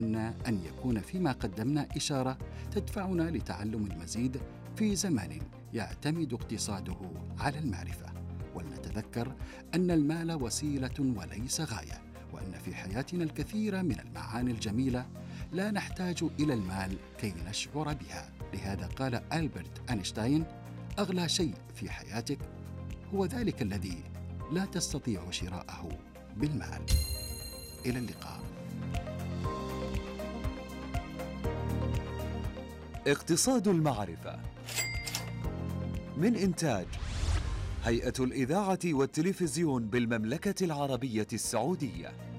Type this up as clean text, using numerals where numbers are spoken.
أن يكون فيما قدمنا إشارة تدفعنا لتعلم المزيد في زمن يعتمد اقتصاده على المعرفة. ولنتذكر أن المال وسيلة وليس غاية، وأن في حياتنا الكثير من المعاني الجميلة لا نحتاج إلى المال كي نشعر بها. لهذا قال ألبرت أينشتاين: أغلى شيء في حياتك هو ذلك الذي لا تستطيع شراءه بالمال. إلى اللقاء. اقتصاد المعرفة من إنتاج هيئة الإذاعة والتلفزيون بالمملكة العربية السعودية.